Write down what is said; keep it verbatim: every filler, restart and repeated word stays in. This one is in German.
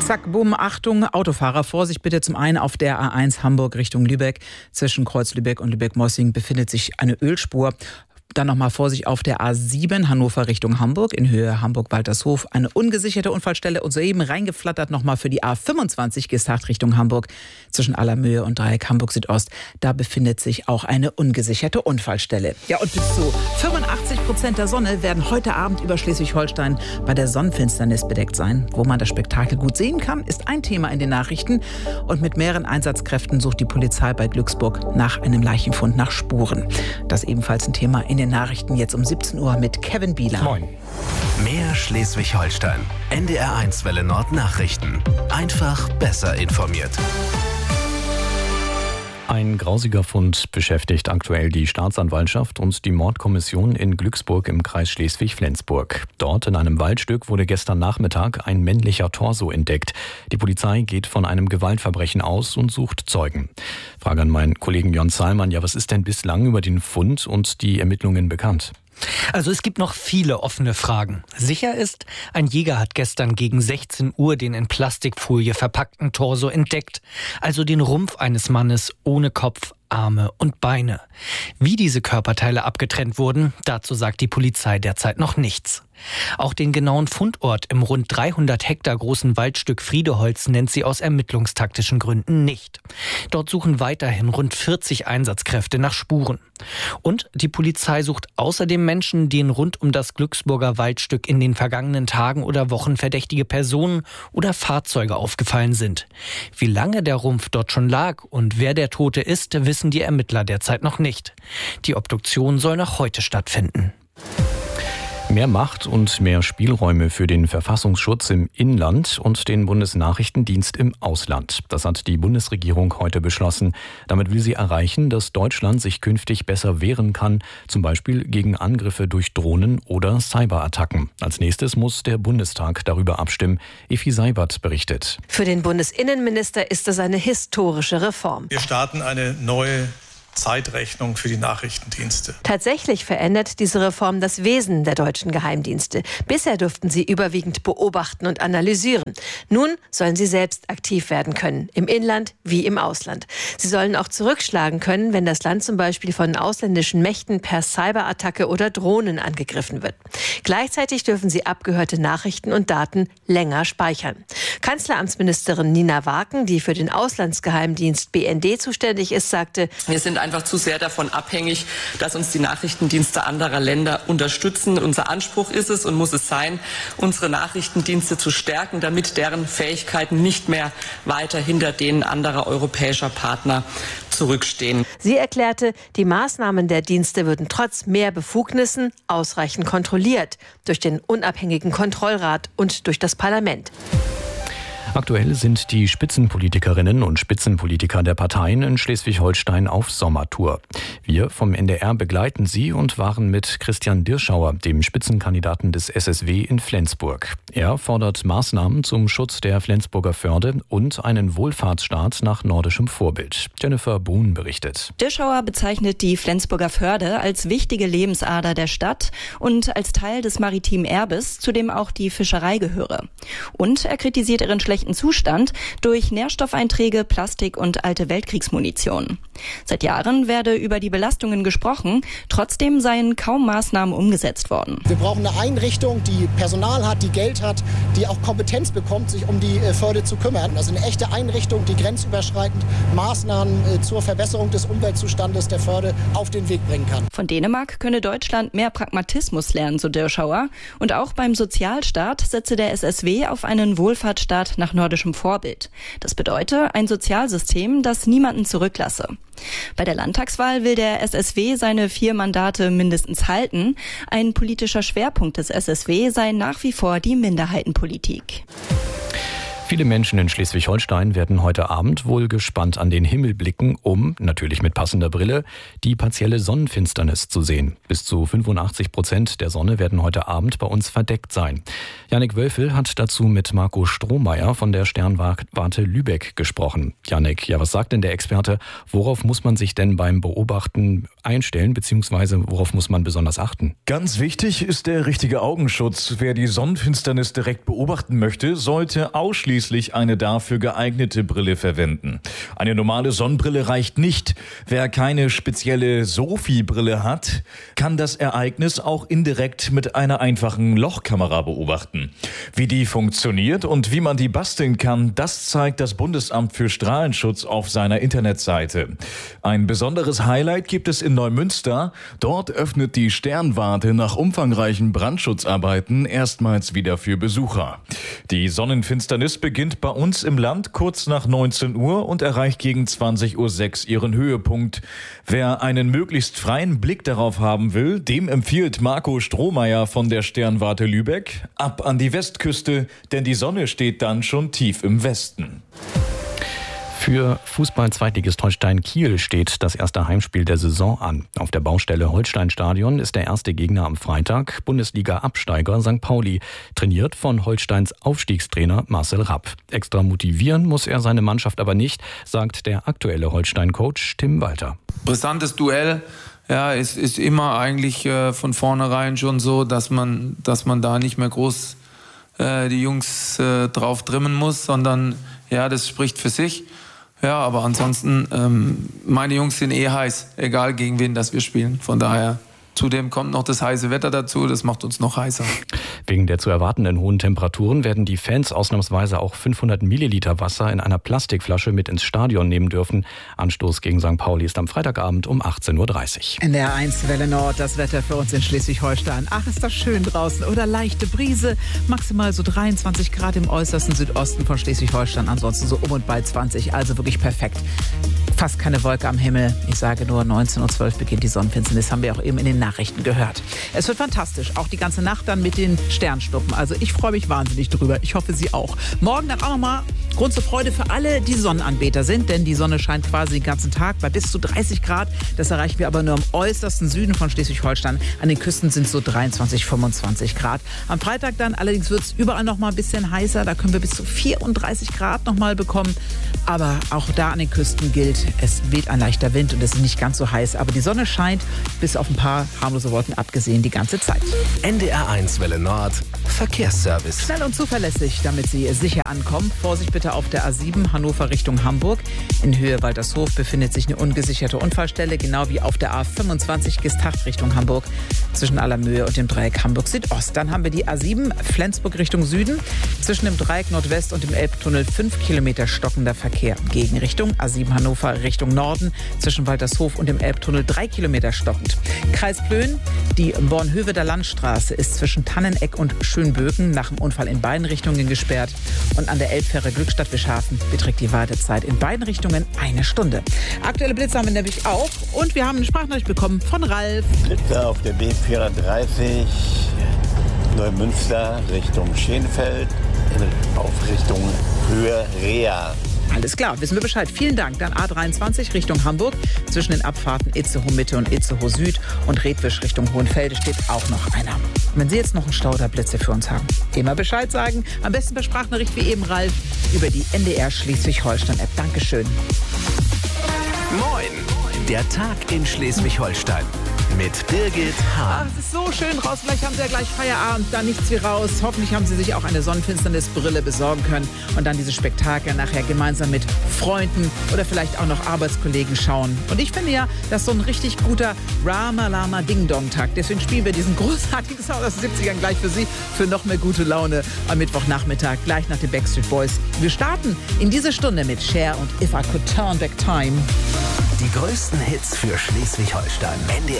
Zack, bumm, Achtung, Autofahrer, Vorsicht bitte. Zum einen auf der A eins Hamburg Richtung Lübeck. Zwischen Kreuz Lübeck und Lübeck-Mossing befindet sich eine Ölspur. Dann nochmal Vorsicht auf der A sieben Hannover Richtung Hamburg in Höhe Hamburg-Waltershof. Eine ungesicherte Unfallstelle und soeben reingeflattert nochmal für die A fünfundzwanzig Geesthacht Richtung Hamburg. Zwischen Allermöhe und Dreieck Hamburg Südost. Da befindet sich auch eine ungesicherte Unfallstelle. Ja, und bis zu fünfundachtzig Prozent der Sonne werden heute Abend über Schleswig-Holstein bei der Sonnenfinsternis bedeckt sein. Wo man das Spektakel gut sehen kann, ist ein Thema in den Nachrichten. Und mit mehreren Einsatzkräften sucht die Polizei bei Glücksburg nach einem Leichenfund, nach Spuren. Das ist ebenfalls ein Thema in den Nachrichten jetzt um siebzehn Uhr mit Kevin Bieler. Moin. Mehr Schleswig-Holstein. N D R eins Welle Nord Nachrichten. Einfach besser informiert. Ein grausiger Fund beschäftigt aktuell die Staatsanwaltschaft und die Mordkommission in Glücksburg im Kreis Schleswig-Flensburg. Dort in einem Waldstück wurde gestern Nachmittag ein männlicher Torso entdeckt. Die Polizei geht von einem Gewaltverbrechen aus und sucht Zeugen. Frage an meinen Kollegen Jon Zahlmann. Ja, was ist denn bislang über den Fund und die Ermittlungen bekannt? Also es gibt noch viele offene Fragen. Sicher ist, ein Jäger hat gestern gegen sechzehn Uhr den in Plastikfolie verpackten Torso entdeckt. Also den Rumpf eines Mannes ohne Kopf, Arme und Beine. Wie diese Körperteile abgetrennt wurden, dazu sagt die Polizei derzeit noch nichts. Auch den genauen Fundort im rund dreihundert Hektar großen Waldstück Friedeholz nennt sie aus ermittlungstaktischen Gründen nicht. Dort suchen weiterhin rund vierzig Einsatzkräfte nach Spuren. Und die Polizei sucht außerdem Menschen, denen rund um das Glücksburger Waldstück in den vergangenen Tagen oder Wochen verdächtige Personen oder Fahrzeuge aufgefallen sind. Wie lange der Rumpf dort schon lag und wer der Tote ist, wissen die Ermittler derzeit noch nicht. Die Obduktion soll noch heute stattfinden. Mehr Macht und mehr Spielräume für den Verfassungsschutz im Inland und den Bundesnachrichtendienst im Ausland. Das hat die Bundesregierung heute beschlossen. Damit will sie erreichen, dass Deutschland sich künftig besser wehren kann, zum Beispiel gegen Angriffe durch Drohnen oder Cyberattacken. Als nächstes muss der Bundestag darüber abstimmen. Effi Seibert berichtet. Für den Bundesinnenminister ist es eine historische Reform. Wir starten eine neue Zeitrechnung für die Nachrichtendienste. Tatsächlich verändert diese Reform das Wesen der deutschen Geheimdienste. Bisher durften sie überwiegend beobachten und analysieren. Nun sollen sie selbst aktiv werden können, im Inland wie im Ausland. Sie sollen auch zurückschlagen können, wenn das Land zum Beispiel von ausländischen Mächten per Cyberattacke oder Drohnen angegriffen wird. Gleichzeitig dürfen sie abgehörte Nachrichten und Daten länger speichern. Kanzleramtsministerin Nina Waken, die für den Auslandsgeheimdienst B N D zuständig ist, sagte: Wir sind einfach zu sehr davon abhängig, dass uns die Nachrichtendienste anderer Länder unterstützen. Unser Anspruch ist es und muss es sein, unsere Nachrichtendienste zu stärken, damit deren Fähigkeiten nicht mehr weiter hinter denen anderer europäischer Partner zurückstehen. Sie erklärte, die Maßnahmen der Dienste würden trotz mehr Befugnissen ausreichend kontrolliert durch den unabhängigen Kontrollrat und durch das Parlament. Aktuell sind die Spitzenpolitikerinnen und Spitzenpolitiker der Parteien in Schleswig-Holstein auf Sommertour. Wir vom N D R begleiten sie und waren mit Christian Dirschauer, dem Spitzenkandidaten des S S W in Flensburg. Er fordert Maßnahmen zum Schutz der Flensburger Förde und einen Wohlfahrtsstaat nach nordischem Vorbild. Jennifer Bohn berichtet. Dirschauer bezeichnet die Flensburger Förde als wichtige Lebensader der Stadt und als Teil des maritimen Erbes, zu dem auch die Fischerei gehöre. Und er kritisiert ihren schlechten Zustand durch Nährstoffeinträge, Plastik und alte Weltkriegsmunition. Seit Jahren werde über die Belastungen gesprochen, trotzdem seien kaum Maßnahmen umgesetzt worden. Wir brauchen eine Einrichtung, die Personal hat, die Geld hat, die auch Kompetenz bekommt, sich um die Förde zu kümmern. Also eine echte Einrichtung, die grenzüberschreitend Maßnahmen zur Verbesserung des Umweltzustandes der Förde auf den Weg bringen kann. Von Dänemark könne Deutschland mehr Pragmatismus lernen, so Dirschauer. Und auch beim Sozialstaat setze der S S W auf einen Wohlfahrtsstaat nach nordischem Vorbild. Das bedeutet ein Sozialsystem, das niemanden zurücklasse. Bei der Landtagswahl will der S S W seine vier Mandate mindestens halten. Ein politischer Schwerpunkt des S S W sei nach wie vor die Minderheitenpolitik. Viele Menschen in Schleswig-Holstein werden heute Abend wohl gespannt an den Himmel blicken, um, natürlich mit passender Brille, die partielle Sonnenfinsternis zu sehen. Bis zu fünfundachtzig Prozent der Sonne werden heute Abend bei uns verdeckt sein. Jannik Wölfel hat dazu mit Marco Strohmeier von der Sternwarte Lübeck gesprochen. Jannik, ja, was sagt denn der Experte? Worauf muss man sich denn beim Beobachten einstellen, beziehungsweise worauf muss man besonders achten? Ganz wichtig ist der richtige Augenschutz. Wer die Sonnenfinsternis direkt beobachten möchte, sollte ausschließlich ausschließlich eine dafür geeignete Brille verwenden. Eine normale Sonnenbrille reicht nicht. Wer keine spezielle Sophie-Brille hat, kann das Ereignis auch indirekt mit einer einfachen Lochkamera beobachten. Wie die funktioniert und wie man die basteln kann, das zeigt das Bundesamt für Strahlenschutz auf seiner Internetseite. Ein besonderes Highlight gibt es in Neumünster. Dort öffnet die Sternwarte nach umfangreichen Brandschutzarbeiten erstmals wieder für Besucher. Die Sonnenfinsternis beginnt bei uns im Land kurz nach neunzehn Uhr und erreicht gegen zwanzig Uhr sechs ihren Höhepunkt. Wer einen möglichst freien Blick darauf haben will, dem empfiehlt Marco Strohmeier von der Sternwarte Lübeck ab an die Westküste, denn die Sonne steht dann schon tief im Westen. Für Fußball-Zweitligist Holstein Kiel steht das erste Heimspiel der Saison an. Auf der Baustelle Holstein-Stadion ist der erste Gegner am Freitag Bundesliga-Absteiger Sankt Pauli, trainiert von Holsteins Aufstiegstrainer Marcel Rapp. Extra motivieren muss er seine Mannschaft aber nicht, sagt der aktuelle Holstein-Coach Tim Walter. Brisantes Duell. Ja, es ist immer eigentlich äh, von vornherein schon so, dass man, dass man da nicht mehr groß äh, die Jungs äh, drauf trimmen muss, sondern ja, das spricht für sich. Ja, aber ansonsten, ähm, meine Jungs sind eh heiß, egal gegen wen das wir spielen. Von daher, zudem kommt noch das heiße Wetter dazu, das macht uns noch heißer. Wegen der zu erwartenden hohen Temperaturen werden die Fans ausnahmsweise auch fünfhundert Milliliter Wasser in einer Plastikflasche mit ins Stadion nehmen dürfen. Anstoß gegen Sankt Pauli ist am Freitagabend um achtzehn Uhr dreißig. In der eins Welle Nord, das Wetter für uns in Schleswig-Holstein. Ach, ist das schön draußen. Oder leichte Brise, maximal so dreiundzwanzig Grad im äußersten Südosten von Schleswig-Holstein. Ansonsten so um und bei zwanzig, also wirklich perfekt. Fast keine Wolke am Himmel. Ich sage nur, neunzehn Uhr zwölf beginnt die Sonnenfinsternis, haben wir auch eben in den Nachrichten gehört. Es wird fantastisch, auch die ganze Nacht dann mit den Sternschnuppen. Also ich freue mich wahnsinnig drüber. Ich hoffe, Sie auch. Morgen dann auch nochmal Grund zur Freude für alle, die Sonnenanbeter sind, denn die Sonne scheint quasi den ganzen Tag bei bis zu dreißig Grad. Das erreichen wir aber nur im äußersten Süden von Schleswig-Holstein. An den Küsten sind es so dreiundzwanzig, fünfundzwanzig Grad. Am Freitag dann allerdings wird es überall noch mal ein bisschen heißer. Da können wir bis zu vierunddreißig Grad noch mal bekommen. Aber auch da an den Küsten gilt, es weht ein leichter Wind und es ist nicht ganz so heiß. Aber die Sonne scheint, bis auf ein paar harmlose Wolken abgesehen, die ganze Zeit. N D R eins Welle Nord, Verkehrsservice. Schnell und zuverlässig, damit Sie sicher ankommen. Vorsicht bitte auf der A sieben Hannover Richtung Hamburg. In Höhe Waltershof befindet sich eine ungesicherte Unfallstelle, genau wie auf der A fünfundzwanzig Gestacht Richtung Hamburg zwischen Allermöhe und dem Dreieck Hamburg Südost. Dann haben wir die A sieben Flensburg Richtung Süden. Zwischen dem Dreieck Nordwest und dem Elbtunnel fünf Kilometer stockender Verkehr. Gegenrichtung A sieben Hannover Richtung Norden zwischen Waltershof und dem Elbtunnel drei Kilometer stockend. Kreis Plön, die Bornhöveder Landstraße ist zwischen Tanneneck und Schönböken nach dem Unfall in beiden Richtungen gesperrt. Und an der Elbfähre Glückstadt-Wischhafen beträgt die Wartezeit in beiden Richtungen eine Stunde. Aktuelle Blitze haben wir nämlich auch. Und wir haben eine Sprachnachricht bekommen von Ralf. Blitze auf der B vierhundertdreißig Neumünster Richtung Schenfeld auf Richtung Höhe Rea. Alles klar, wissen wir Bescheid. Vielen Dank. Dann A dreiundzwanzig Richtung Hamburg. Zwischen den Abfahrten Itzehoe Mitte und Itzehoe Süd und Redwisch Richtung Hohenfelde steht auch noch einer. Und wenn Sie jetzt noch einen Stau oder Blitze für uns haben, immer Bescheid sagen. Am besten per Sprachnachricht wie eben Ralf über die N D R Schleswig-Holstein-App. Dankeschön. Moin, der Tag in Schleswig-Holstein. Mit Birgit Hahn. Ach, es ist so schön draußen. Vielleicht haben Sie ja gleich Feierabend, da nichts wie raus. Hoffentlich haben Sie sich auch eine Sonnenfinsternisbrille besorgen können und dann dieses Spektakel nachher gemeinsam mit Freunden oder vielleicht auch noch Arbeitskollegen schauen. Und ich finde ja, das ist so ein richtig guter Rama-Lama Ding-Dong-Tag. Deswegen spielen wir diesen großartigen Sound aus den siebzigern gleich für Sie, für noch mehr gute Laune am Mittwochnachmittag, gleich nach den Backstreet Boys. Wir starten in diese Stunde mit Cher und If I Could Turn Back Time. Die größten Hits für Schleswig-Holstein.